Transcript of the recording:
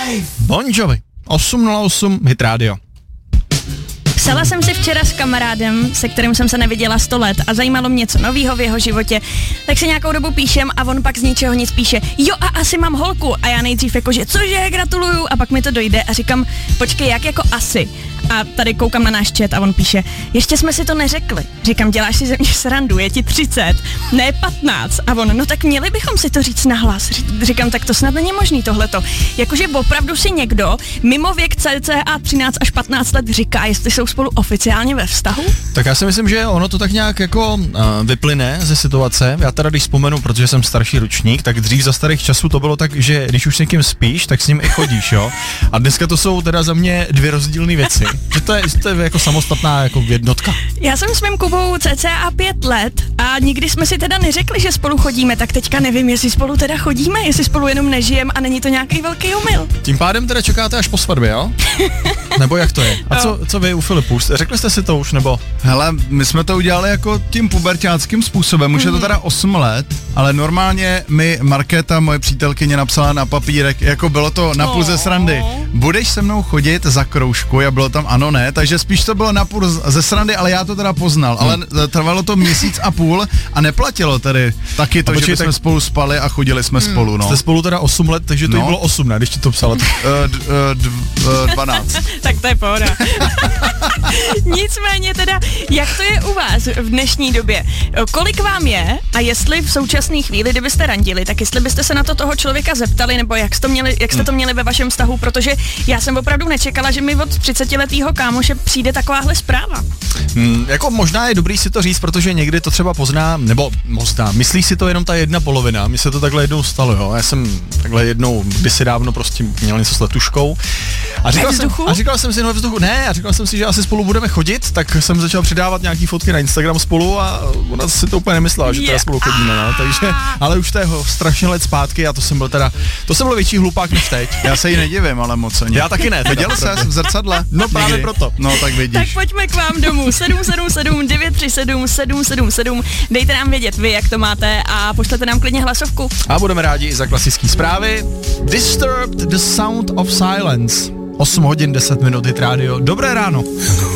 Bon Jovi, 8:08, Hit Radio. Psala jsem si včera s kamarádem, se kterým jsem se neviděla 100 let a zajímalo mě něco novýho v jeho životě, tak si nějakou dobu píšem a on pak z ničeho nic píše, jo a asi mám holku a já nejdřív jakože cože, gratuluju a pak mi to dojde a říkám, počkej, jak jako asi? A tady koukám na náš chat a on píše, ještě jsme si to neřekli. Říkám, děláš si ze mě srandu, je ti 30, ne 15. A on, no tak měli bychom si to říct nahlas. Říkám, tak to snad není možný tohleto. Jakože opravdu si někdo mimo věk cca 13 až 15 let říká, jestli jsou spolu oficiálně ve vztahu? Tak já si myslím, že ono to tak nějak jako vyplyne ze situace. Já teda když vzpomenu, protože jsem starší ročník, tak dřív za starých časů to bylo tak, že když už s někým spíš, tak s ním i chodíš, jo. A dneska to jsou teda za mě dvě rozdílné věci. Že to je jako samostatná jako jednotka. Já jsem s mým Kubou cca 5 let a nikdy jsme si teda neřekli, že spolu chodíme, tak teďka nevím, jestli spolu teda chodíme, jestli spolu jenom nežijeme a není to nějaký velký omyl. Tím pádem teda čekáte až po svatbě, jo? Nebo jak to je? A co vy u Filipu? Řekli jste si to už, nebo? Hele, my jsme to udělali jako tím puberťáckým způsobem, už je to teda 8 let, ale normálně mi Markéta, moje přítelkyně, napsala na papírek, jako bylo to napůl ze srandy. Budeš se mnou chodit za kroužku? A bylo tam ano, ne, takže spíš to bylo napůl ze srandy, ale já to teda poznal, ale trvalo to 1,5 měsíce a neplatilo tedy taky to, že jsme spolu spali a chodili jsme spolu, no. Jste spolu teda 8 let, takže to jí bylo 8, ne, když ti to psala. 12. Tak to je pohoda. Nicméně teda, jak to je u vás v dnešní době? Kolik vám je a jestli v současné chvíli, kdybyste randili, tak jestli byste se na to toho člověka zeptali, nebo jak jste to měli ve vašem vztahu, protože já jsem opravdu nečekala, že mi od 30letýho kámoše přijde takováhle zpráva. Jako možná je dobrý si to říct, protože někdy to třeba pozná, nebo možná, myslí si to jenom ta jedna polovina. Mně se to takhle jednou stalo, jo. Já jsem takhle jednou kdysi dávno prostě měl něco s letuškou. A říkal jsem si, no ve vzduchu, ne, a říkal jsem si, že asi spolu budeme chodit, tak jsem začal přidávat nějaký fotky na Instagram spolu a ona si to úplně nemyslela, že teda spolu chodíme, no, takže, ale už to je strašně let zpátky a to jsem byl větší hlupák než teď. Já se jí nedivím, ale moc ani. Já taky ne. Viděl jsi v zrcadle? No právě proto. No tak vidíš. Tak pojďme k vám domů, 777 937 777, dejte nám vědět vy, jak to máte a pošlete nám klidně hlasovku. A budeme rádi i za klasické zprávy. Disturbed the Sound of Silence. 8 hodin 10 minut, Hit Radio. Dobré ráno.